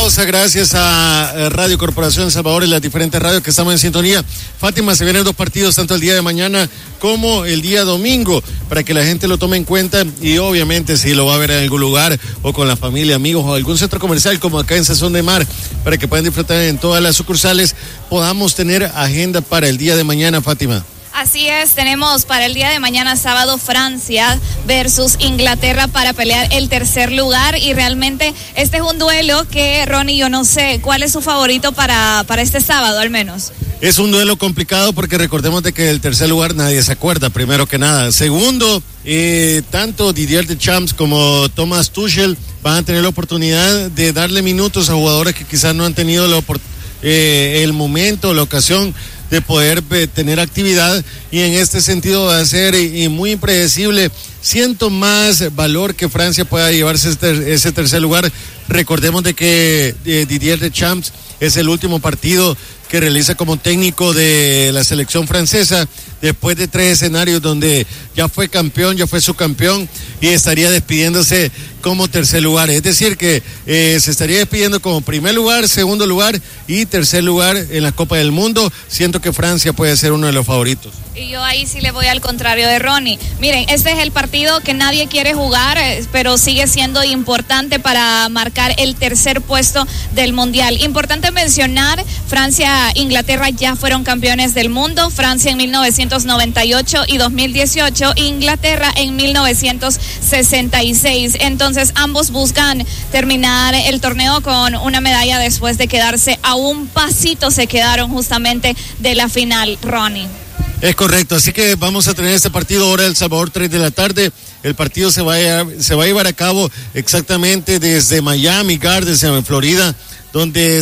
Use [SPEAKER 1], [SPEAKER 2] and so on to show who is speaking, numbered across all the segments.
[SPEAKER 1] pausa, gracias a Radio Corporación El Salvador y las diferentes radios que estamos en sintonía. Fátima, se vienen 2 partidos, tanto el día de mañana como el día domingo, para que la gente lo tome en cuenta y obviamente si lo va a ver en algún lugar o con la familia, amigos o algún centro comercial como acá en Sazón de Mar, para que puedan disfrutar en todas las sucursales, podamos tener agenda para el día de mañana, Fátima.
[SPEAKER 2] Así es, tenemos para el día de mañana sábado Francia versus Inglaterra para pelear el tercer lugar y realmente este es un duelo que, Ronnie, yo no sé cuál es su favorito para este sábado al menos.
[SPEAKER 1] Es un duelo complicado porque recordemos de que el tercer lugar nadie se acuerda, primero que nada. Segundo, tanto Didier Deschamps como Thomas Tuchel van a tener la oportunidad de darle minutos a jugadores que quizás no han tenido el momento, la ocasión de poder tener actividad, y en este sentido va a ser muy impredecible. Siento más valor que Francia pueda llevarse ese tercer lugar. Recordemos de que Didier Deschamps es el último partido que realiza como técnico de la selección francesa después de 3 escenarios donde ya fue campeón, ya fue subcampeón y estaría despidiéndose como tercer lugar. Es decir que se estaría despidiendo como primer lugar, segundo lugar y tercer lugar en la Copa del Mundo. Siento que Francia puede ser uno de los favoritos.
[SPEAKER 2] Y yo ahí sí le voy al contrario de Ronnie. Miren, este es el partido que nadie quiere jugar, pero sigue siendo importante para marcar el tercer puesto del Mundial. Importante mencionar, Francia e Inglaterra ya fueron campeones del mundo. Francia en 1998 y 2018, Inglaterra en 1966. Entonces ambos buscan terminar el torneo con una medalla después de quedarse a un pasito, se quedaron justamente de la final, Ronnie.
[SPEAKER 1] Es correcto, así que vamos a tener este partido hora del Salvador, 3 de la tarde. El partido se va a llevar a cabo exactamente desde Miami Gardens, en Florida, donde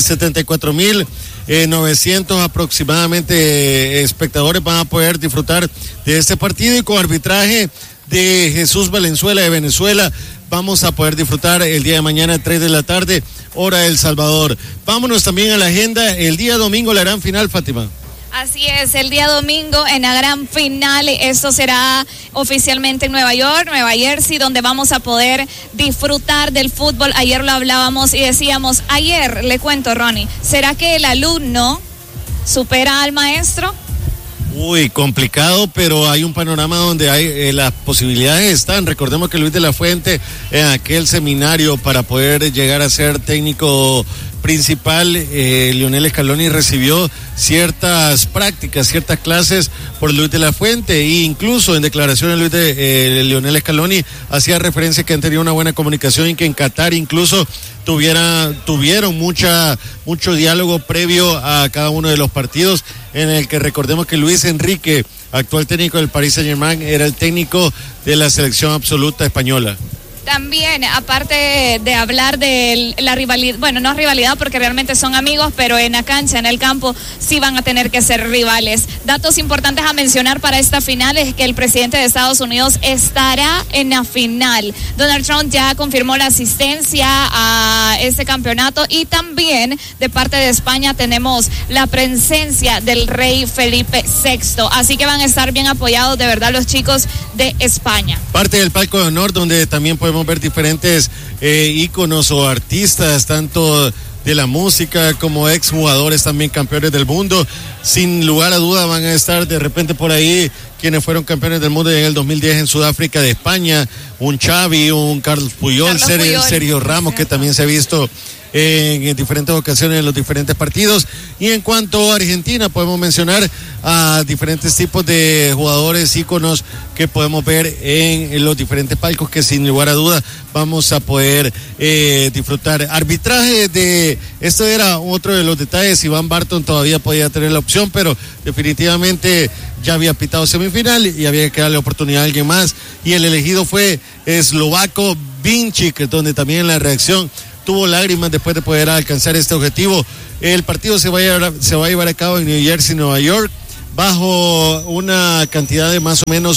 [SPEAKER 1] 74,900 aproximadamente espectadores van a poder disfrutar de este partido, y con arbitraje de Jesús Valenzuela de Venezuela vamos a poder disfrutar el día de mañana 3 de la tarde, hora del Salvador. Vámonos también a la agenda, el día domingo la gran final, Fátima.
[SPEAKER 2] Así es, el día domingo en la gran final, esto será oficialmente en Nueva York, Nueva Jersey, donde vamos a poder disfrutar del fútbol. Ayer lo hablábamos y decíamos, ayer le cuento, Ronnie, ¿será que el alumno supera al maestro?
[SPEAKER 1] Uy, complicado, pero hay un panorama donde hay las posibilidades están. Recordemos que Luis de la Fuente en aquel seminario para poder llegar a ser técnico principal, Lionel Scaloni recibió ciertas prácticas, ciertas clases por Luis de la Fuente, e incluso en declaraciones Lionel Scaloni hacía referencia que han tenido una buena comunicación y que en Qatar incluso tuvieron mucho diálogo previo a cada uno de los partidos, en el que recordemos que Luis Enrique, actual técnico del Paris Saint-Germain, era el técnico de la selección absoluta española.
[SPEAKER 2] También, aparte de hablar de la rivalidad, bueno, no rivalidad porque realmente son amigos, pero en la cancha, en el campo, sí van a tener que ser rivales. Datos importantes a mencionar para esta final es que el presidente de Estados Unidos estará en la final. Donald Trump ya confirmó la asistencia a este campeonato, y también de parte de España tenemos la presencia del rey Felipe VI. Así que van a estar bien apoyados de verdad los chicos de España.
[SPEAKER 1] Parte del palco de honor donde también podemos ver diferentes íconos o artistas, tanto de la música como exjugadores también campeones del mundo. Sin lugar a duda van a estar de repente por ahí quienes fueron campeones del mundo en el 2010 en Sudáfrica de España, un Xavi, un Carlos Puyol, Sergio Ramos, que también se ha visto en diferentes ocasiones en los diferentes partidos. Y en cuanto a Argentina, podemos mencionar a diferentes tipos de jugadores, íconos que podemos ver en los diferentes palcos, que sin lugar a duda vamos a poder disfrutar. Arbitraje esto era otro de los detalles. Iván Barton todavía podía tener la opción, pero definitivamente ya había pitado semifinal y había que darle oportunidad a alguien más, y el elegido fue eslovaco Vinčić, donde también la reacción tuvo lágrimas después de poder alcanzar este objetivo. El partido se va a llevar a cabo en New Jersey, Nueva York, bajo una cantidad de más o menos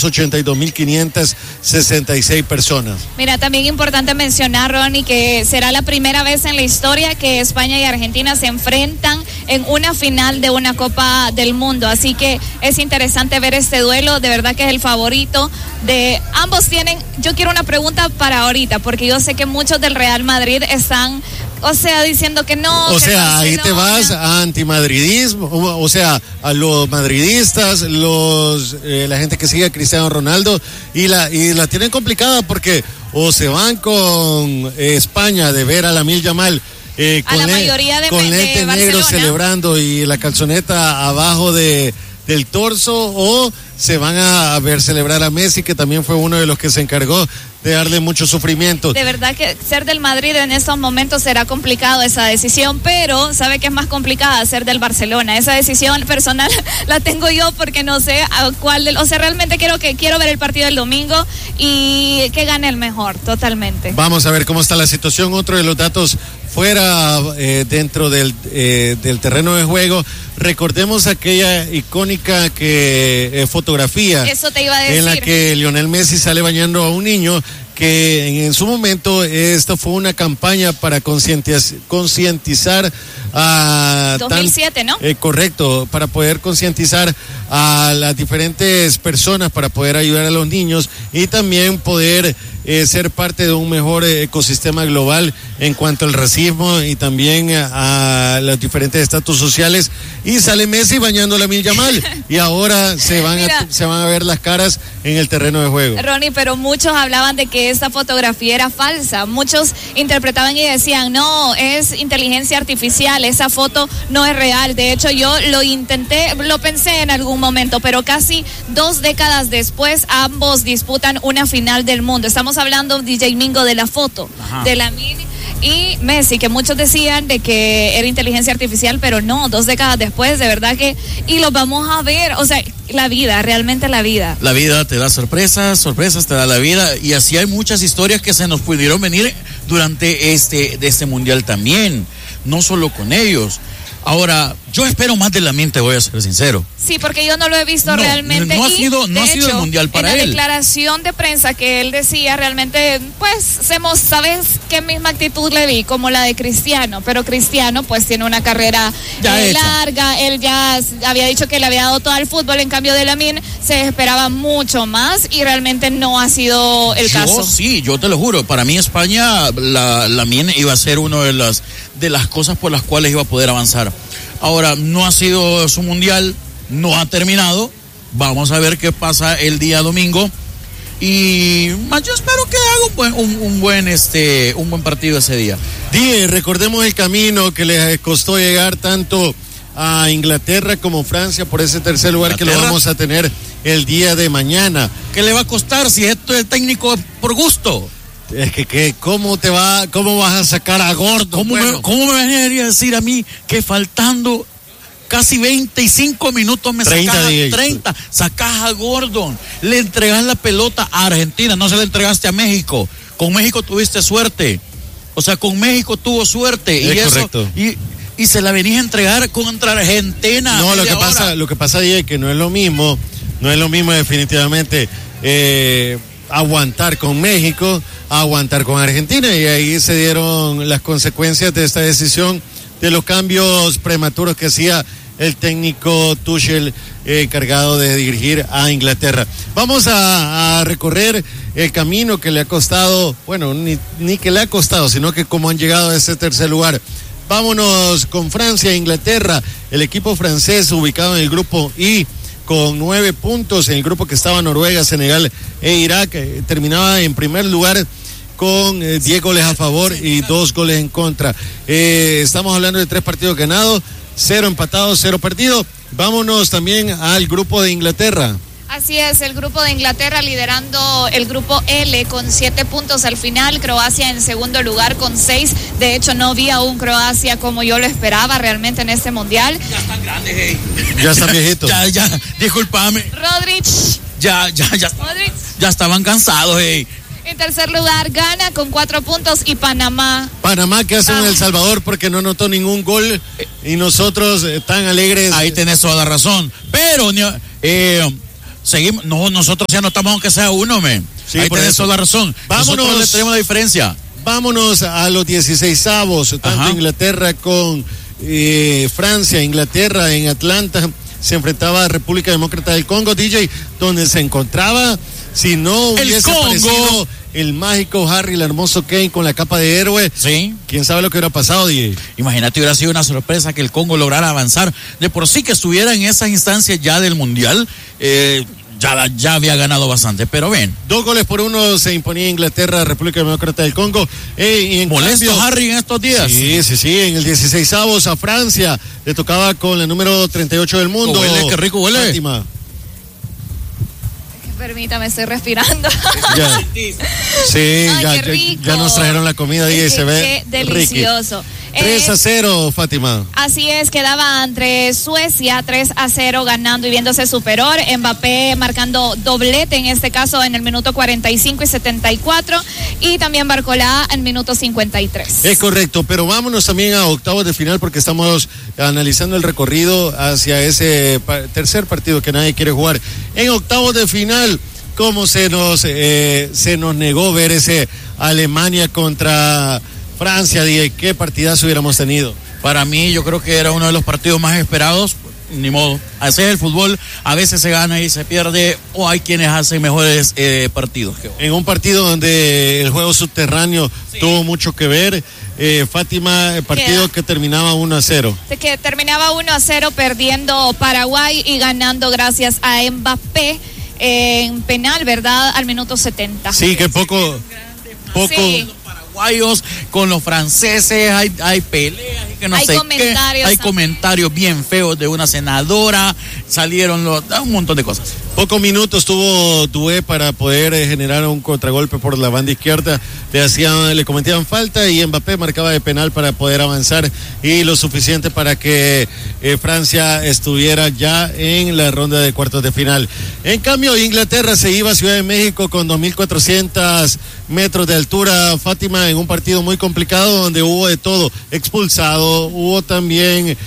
[SPEAKER 1] 82,566 personas.
[SPEAKER 2] Mira, también importante mencionar, Ronnie, que será la primera vez en la historia que España y Argentina se enfrentan en una final de una Copa del Mundo, así que es interesante ver este duelo, de verdad que es el favorito de ambos. Yo quiero una pregunta para ahorita, porque yo sé que muchos del Real Madrid están o sea, diciendo que no.
[SPEAKER 1] O
[SPEAKER 2] que
[SPEAKER 1] sea, ahí te
[SPEAKER 2] Barcelona.
[SPEAKER 1] vas a antimadridismo, o sea, a los madridistas, la gente que sigue a Cristiano Ronaldo, y la tienen complicada porque o se van con España de ver a Lamine Yamal
[SPEAKER 2] a la mayoría de
[SPEAKER 1] con lente negro celebrando y la calzoneta abajo del torso, o se van a ver celebrar a Messi, que también fue uno de los que se encargó de darle mucho sufrimiento.
[SPEAKER 2] De verdad que ser del Madrid en estos momentos será complicado esa decisión, pero sabe que es más complicada ser del Barcelona. Esa decisión personal la tengo yo porque no sé a cuál, o sea, realmente quiero ver el partido del domingo y que gane el mejor, totalmente.
[SPEAKER 1] Vamos a ver cómo está la situación. Otro de los datos fuera dentro del terreno de juego, recordemos aquella icónica fotografía.
[SPEAKER 2] Eso te iba a decir.
[SPEAKER 1] En la que Lionel Messi sale bañando a un niño, que en su momento esta fue una campaña para concientizar a
[SPEAKER 2] 2007, ¿no?
[SPEAKER 1] Correcto, para poder concientizar a las diferentes personas, para poder ayudar a los niños y también poder ser parte de un mejor ecosistema global en cuanto al racismo y también a los diferentes estatus sociales. Y sale Messi bañando a Lamine Yamal y ahora se van a ver las caras en el terreno de juego.
[SPEAKER 2] Ronnie, pero muchos hablaban de que esta fotografía era falsa. Muchos interpretaban y decían, no, es inteligencia artificial, esa foto no es real. De hecho, yo lo pensé en algún momento, pero casi 2 décadas después ambos disputan una final del mundo. Estamos hablando, DJ Mingo, de la foto. Ajá. De Lamine y Messi, que muchos decían de que era inteligencia artificial, pero no, 2 décadas después, de verdad que, y los vamos a ver, o sea, la vida, realmente la vida.
[SPEAKER 3] La vida te da sorpresas te da la vida, y así hay muchas historias que se nos pudieron venir durante este mundial también, no solo con ellos. Ahora, yo espero más de Lamine, te voy a ser sincero.
[SPEAKER 2] Sí, porque yo no lo he visto realmente.
[SPEAKER 3] No ha sido el mundial para él.
[SPEAKER 2] En la declaración de prensa que él decía, realmente, pues, ¿sabes qué misma actitud le vi? Como la de Cristiano, pero Cristiano, pues, tiene una carrera larga, él ya había dicho que le había dado todo al fútbol, en cambio de Lamine se esperaba mucho más y realmente no ha sido el caso.
[SPEAKER 3] Sí, yo te lo juro, para mí España, Lamine iba a ser una de las cosas por las cuales iba a poder avanzar. Ahora, no ha sido su mundial, no ha terminado. Vamos a ver qué pasa el día domingo. Y yo espero que haga un buen partido ese día.
[SPEAKER 1] Recordemos el camino que les costó llegar tanto a Inglaterra como Francia por ese tercer lugar que lo vamos a tener el día de mañana.
[SPEAKER 3] ¿Qué le va a costar si esto es técnico por gusto?
[SPEAKER 1] Es que ¿cómo vas a sacar a Gordon?
[SPEAKER 3] ¿Cómo me venía a decir a mí que faltando casi 25 minutos me sacas 30, sacas a Gordon, le entregas la pelota a Argentina, no se la entregaste a México? Con México tuviste suerte, o sea, con México tuvo suerte, y eso, correcto. Y se la venís a entregar contra Argentina.
[SPEAKER 1] No, lo que pasa es que no es lo mismo definitivamente aguantar con México, aguantar con Argentina, y ahí se dieron las consecuencias de esta decisión de los cambios prematuros que hacía el técnico Tuchel, encargado de dirigir a Inglaterra. Vamos a recorrer el camino que le ha costado, bueno, ni que le ha costado, sino que cómo han llegado a ese tercer lugar. Vámonos con Francia e Inglaterra. El equipo francés, ubicado en el grupo I, con 9 puntos, en el grupo que estaba Noruega, Senegal e Irak, terminaba en primer lugar con 10 goles a favor y 2 goles en contra. Estamos hablando de 3 partidos ganados, 0 empatados, 0 perdidos. Vámonos también al grupo de Inglaterra.
[SPEAKER 2] Así es, el grupo de Inglaterra liderando el grupo L con 7 puntos al final, Croacia en segundo lugar con 6. De hecho, no vi a un Croacia como yo lo esperaba realmente en este mundial.
[SPEAKER 3] Ya están grandes, hey.
[SPEAKER 1] Ya están viejitos.
[SPEAKER 3] ya, discúlpame.
[SPEAKER 2] Rodric.
[SPEAKER 3] Ya estaban cansados, hey.
[SPEAKER 2] En tercer lugar, Ghana con 4 puntos y Panamá.
[SPEAKER 1] Panamá, que hace en El Salvador porque no anotó ningún gol y nosotros tan alegres.
[SPEAKER 3] Ahí tenés toda la razón. Pero seguimos, nosotros ya anotamos aunque sea uno, sí, ahí tenés toda la razón. Nosotros le tenemos la diferencia.
[SPEAKER 1] Vámonos a los 16avos, tanto Inglaterra con Francia. Inglaterra en Atlanta se enfrentaba a República Demócrata del Congo, DJ, donde se encontraba Si no hubiese aparecido el mágico Harry, el hermoso Kane con la capa de héroe,
[SPEAKER 3] sí,
[SPEAKER 1] quién sabe lo que hubiera pasado, DJ.
[SPEAKER 3] Imagínate, hubiera sido una sorpresa que el Congo lograra avanzar. De por sí que estuviera en esas instancias ya del Mundial, ya había ganado bastante, pero ven.
[SPEAKER 1] 2-1 se imponía Inglaterra, República Democrática del Congo. Y en
[SPEAKER 3] ¿Molesto
[SPEAKER 1] cambio,
[SPEAKER 3] Harry en estos días?
[SPEAKER 1] Sí, en el 16avos a Francia, le tocaba con el número 38 del mundo.
[SPEAKER 3] Huele, qué rico huele.
[SPEAKER 1] Fátima.
[SPEAKER 2] Permítame, estoy respirando.
[SPEAKER 1] Ya. Sí,
[SPEAKER 2] ay,
[SPEAKER 1] ya nos trajeron la comida y se ve
[SPEAKER 2] qué delicioso.
[SPEAKER 1] 3-0, Fátima.
[SPEAKER 2] Así es, quedaba entre Suecia 3-0 ganando y viéndose superior. Mbappé marcando doblete, en este caso en el minuto 45 y 74, y también Barcolá en minuto 53.
[SPEAKER 1] Es correcto, pero vámonos también a octavos de final porque estamos analizando el recorrido hacia ese tercer partido que nadie quiere jugar. En octavos de final, ¿cómo se nos negó ver ese Alemania contra Francia? ¿Qué partidazo hubiéramos tenido?
[SPEAKER 3] Para mí, yo creo que era uno de los partidos más esperados. Ni modo, así es el fútbol, a veces se gana y se pierde, o hay quienes hacen mejores partidos.
[SPEAKER 1] En un partido donde el juego subterráneo tuvo mucho que ver, Fátima, el partido que terminaba 1-0.
[SPEAKER 2] Que terminaba 1-0 perdiendo Paraguay y ganando gracias a Mbappé en penal, ¿verdad? Al minuto 70.
[SPEAKER 1] Sí, que poco.
[SPEAKER 2] Sí.
[SPEAKER 3] Paraguayos con los franceses, hay peleas y que no sé qué. Hay comentarios bien feos de una senadora, salieron un montón de cosas.
[SPEAKER 1] Pocos minutos tuvo Doué para poder generar un contragolpe por la banda izquierda, le cometían falta y Mbappé marcaba de penal para poder avanzar, y lo suficiente para que Francia estuviera ya en la ronda de cuartos de final. En cambio, Inglaterra se iba a Ciudad de México con 2.400 metros de altura, Fátima, en un partido muy complicado donde hubo de todo, expulsado, hubo también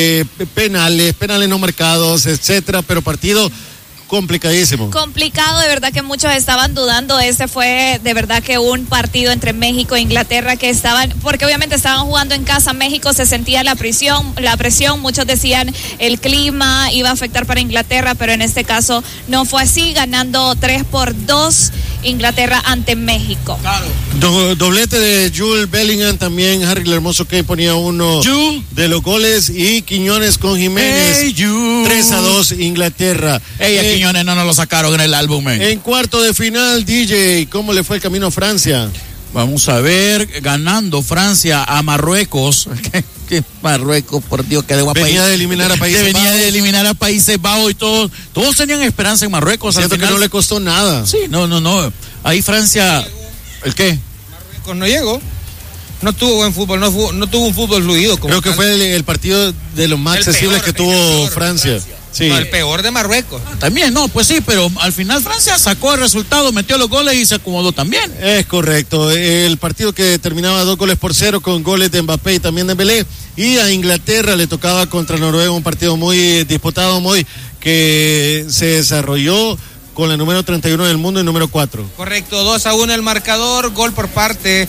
[SPEAKER 1] penales no marcados, etcétera, pero partido complicadísimo.
[SPEAKER 2] Complicado, de verdad que muchos estaban dudando. Este fue de verdad que un partido entre México e Inglaterra que estaban, porque obviamente estaban jugando en casa. México se sentía la presión, muchos decían el clima iba a afectar para Inglaterra, pero en este caso no fue así, ganando 3-2 Inglaterra ante México.
[SPEAKER 3] Claro.
[SPEAKER 1] Doblete de Jude Bellingham, también Harry el hermoso que ponía uno de los goles, y Quiñones con Jiménez. 3-2 Inglaterra.
[SPEAKER 3] Quiñones no nos lo sacaron en el álbum.
[SPEAKER 1] En cuarto de final, DJ, ¿cómo le fue el camino a Francia?
[SPEAKER 3] Vamos a ver, ganando Francia a Marruecos. ¿Qué Marruecos, por Dios, que de guapa.
[SPEAKER 1] Venía de eliminar a Países Bajos.
[SPEAKER 3] Venía de eliminar a Países Bajos y todos tenían esperanza en Marruecos.
[SPEAKER 1] Siento que no le costó nada.
[SPEAKER 3] Sí, no. Ahí Francia, ¿el qué?
[SPEAKER 4] Marruecos no llegó. No tuvo buen fútbol, no tuvo un fútbol fluido.
[SPEAKER 1] Creo que fue el partido de los más accesibles que tuvo Francia. Sí.
[SPEAKER 4] No, el peor de Marruecos.
[SPEAKER 3] También, no, pues sí, pero al final Francia sacó el resultado, metió los goles y se acomodó también.
[SPEAKER 1] Es correcto. El partido que terminaba 2-0 con goles de Mbappé y también de Dembélé. Y a Inglaterra le tocaba contra Noruega, un partido muy disputado, que se desarrolló con la número 31 del mundo y número 4.
[SPEAKER 4] Correcto, 2-1 el marcador, gol por parte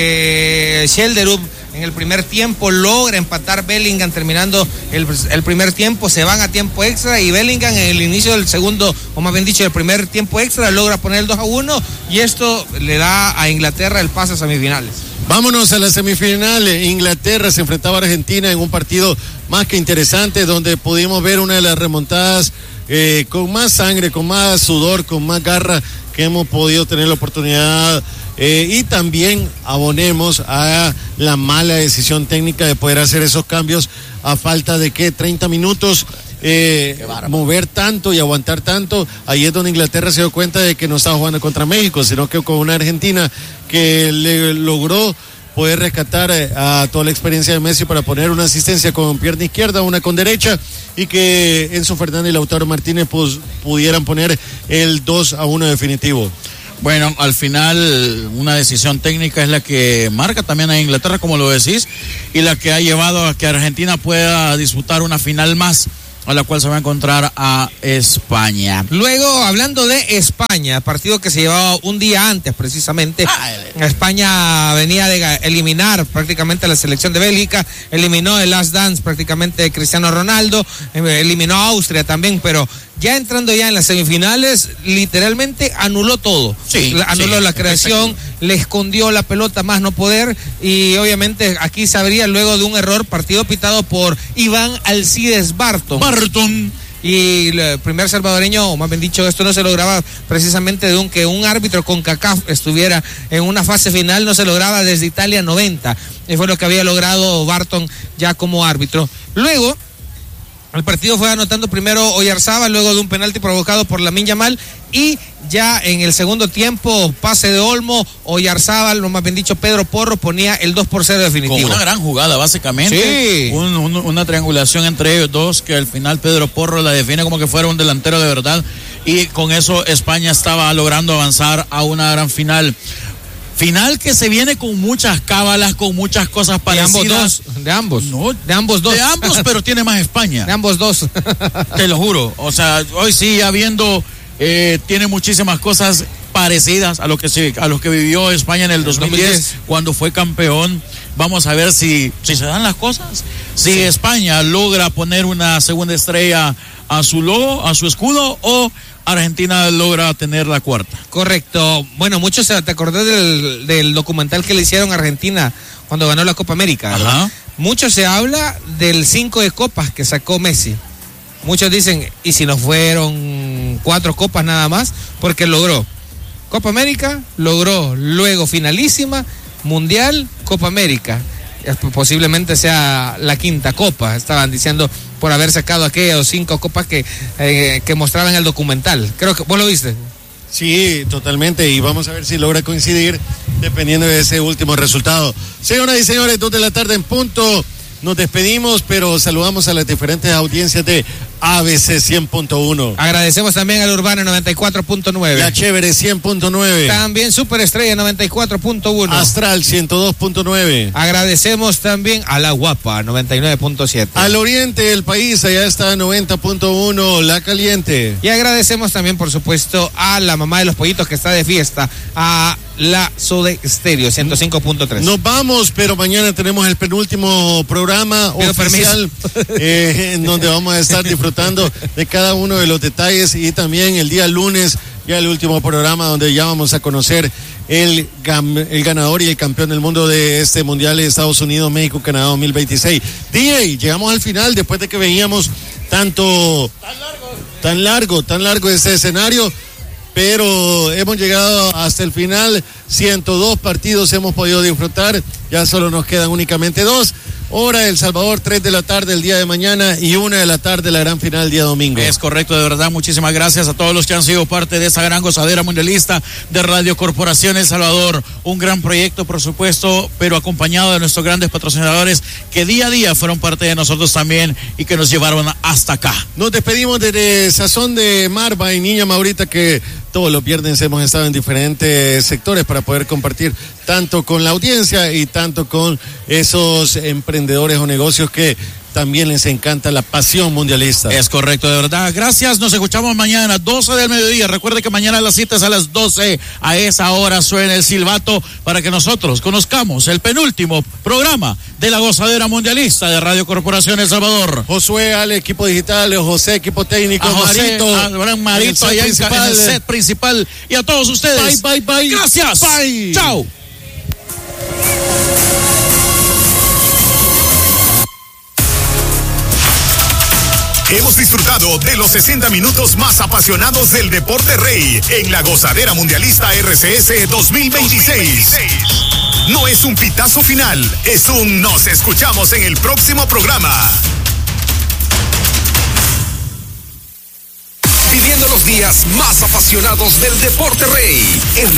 [SPEAKER 4] de Schelderup en el primer tiempo, logra empatar Bellingham terminando el primer tiempo, se van a tiempo extra y Bellingham en el inicio del segundo, o más bien dicho, el primer tiempo extra, logra poner el 2-1 y esto le da a Inglaterra el pase a semifinales.
[SPEAKER 1] Vámonos a la semifinal. Inglaterra se enfrentaba a Argentina en un partido más que interesante, donde pudimos ver una de las remontadas con más sangre, con más sudor, con más garra que hemos podido tener la oportunidad, y también abonemos a la mala decisión técnica de poder hacer esos cambios a falta de 30 minutos. Mover tanto y aguantar tanto. Ahí es donde Inglaterra se dio cuenta de que no estaba jugando contra México, sino que con una Argentina que le logró poder rescatar a toda la experiencia de Messi para poner una asistencia con pierna izquierda, una con derecha, y que Enzo Fernández y Lautaro Martínez pudieran poner el 2-1 definitivo.
[SPEAKER 3] Bueno, al final una decisión técnica es la que marca también a Inglaterra, como lo decís, y la que ha llevado a que Argentina pueda disputar una final más, a la cual se va a encontrar a España.
[SPEAKER 4] Luego, hablando de España, partido que se llevaba un día antes precisamente, España venía de eliminar prácticamente a la selección de Bélgica, eliminó el Last Dance prácticamente de Cristiano Ronaldo, eliminó a Austria también, pero ya entrando ya en las semifinales, literalmente anuló todo. Anuló la creación, le escondió la pelota más no poder, y obviamente aquí sabría luego de un error, partido pitado por Iván Alcides Barton. Y el primer salvadoreño, o más bien dicho, esto no se lograba precisamente de que un árbitro con CONCACAF estuviera en una fase final, no se lograba desde Italia 90, y fue lo que había logrado Barton ya como árbitro. Luego el partido fue anotando primero Oyarzábal, luego de un penalti provocado por Lamine Yamal, y ya en el segundo tiempo, pase de Olmo, Oyarzábal, o más bien dicho Pedro Porro, ponía el 2-0 definitivo.
[SPEAKER 3] Con una gran jugada, básicamente.
[SPEAKER 4] Sí.
[SPEAKER 3] Una triangulación entre ellos dos, que al final Pedro Porro la define como que fuera un delantero de verdad, y con eso España estaba logrando avanzar a una gran final. Final que se viene con muchas cábalas, con muchas cosas parecidas.
[SPEAKER 4] De ambos.
[SPEAKER 3] No,
[SPEAKER 4] de ambos dos.
[SPEAKER 3] De ambos, pero tiene más España.
[SPEAKER 4] De ambos dos.
[SPEAKER 3] Te lo juro. O sea, hoy sí, habiendo, tiene muchísimas cosas parecidas a lo que vivió España en el 2010, cuando fue campeón. Vamos a ver si se dan las cosas. Si España logra poner una segunda estrella a su logo, a su escudo, o Argentina logra tener la cuarta.
[SPEAKER 4] Correcto. Bueno, muchos, te acordás del documental que le hicieron a Argentina cuando ganó la Copa América, ¿verdad?
[SPEAKER 3] Ajá.
[SPEAKER 4] Mucho se habla del 5 de copas que sacó Messi. Muchos dicen, ¿y si no fueron 4 copas nada más? Porque logró Copa América, logró luego finalísima, Mundial, Copa América. Posiblemente sea la quinta copa, estaban diciendo, por haber sacado aquellas 5 copas que mostraban en el documental. Creo que vos lo viste.
[SPEAKER 1] Sí, totalmente, y vamos a ver si logra coincidir dependiendo de ese último resultado. Señoras y señores, 2 de la tarde en punto. Nos despedimos, pero saludamos a las diferentes audiencias de ABC 100.1.
[SPEAKER 4] Agradecemos también al Urbana 94.9.
[SPEAKER 1] La Chévere 100.9.
[SPEAKER 4] También Superestrella 94.1.
[SPEAKER 1] Astral 102.9.
[SPEAKER 4] Agradecemos también a La Guapa 99.7.
[SPEAKER 1] Al oriente del país, allá está 90.1, La Caliente.
[SPEAKER 4] Y agradecemos también, por supuesto, a la mamá de los pollitos que está de fiesta, a la Sode Estéreo 105.3.
[SPEAKER 1] Nos vamos, pero mañana tenemos el penúltimo programa oficial en donde vamos a estar disfrutando de cada uno de los detalles, y también el día lunes ya el último programa donde ya vamos a conocer el ganador y el campeón del mundo de este Mundial de Estados Unidos, México, Canadá 2026. DJ, llegamos al final después de que veíamos tan largo este escenario, pero hemos llegado hasta el final. 102 partidos hemos podido disfrutar, ya solo nos quedan únicamente 2. Hora El Salvador, 3 de la tarde el día de mañana, y 1 de la tarde la gran final el día domingo.
[SPEAKER 3] Es correcto, de verdad, muchísimas gracias a todos los que han sido parte de esa gran gozadera mundialista de Radio Corporación El Salvador. Un gran proyecto, por supuesto, pero acompañado de nuestros grandes patrocinadores que día a día fueron parte de nosotros también y que nos llevaron hasta acá.
[SPEAKER 1] Nos despedimos desde Sazón de Marva y Niña Maurita, que todos los viernes hemos estado en diferentes sectores para poder compartir tanto con la audiencia y tanto con esos emprendedores o negocios que también les encanta la pasión mundialista.
[SPEAKER 3] Es correcto, de verdad. Gracias, nos escuchamos mañana, 12 del mediodía. Recuerde que mañana las citas a las 12. A esa hora suena el silbato para que nosotros conozcamos el penúltimo programa de la gozadera mundialista de Radio Corporación El Salvador.
[SPEAKER 1] Josué, al equipo digital, José, equipo técnico,
[SPEAKER 3] a José,
[SPEAKER 1] Marito
[SPEAKER 3] allá en el set principal, y a todos ustedes.
[SPEAKER 1] Bye, bye, bye.
[SPEAKER 3] Gracias.
[SPEAKER 1] Bye.
[SPEAKER 3] Chao.
[SPEAKER 5] Hemos disfrutado de los 60 minutos más apasionados del deporte rey en la gozadera mundialista RCS 2026. No es un pitazo final, es un nos escuchamos en el próximo programa. Viviendo los días más apasionados del deporte rey en